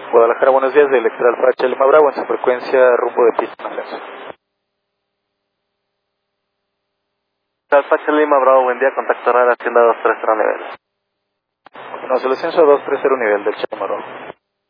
Guadalajara, buenos días, de Electral Pacha Lima Bravo, en su frecuencia rumbo de pista en ascenso. Electral Pacha Lima Bravo, buen día, contacto radar Hacienda 230 nivel. Continuamos el ascenso a 230 nivel del Chamarro.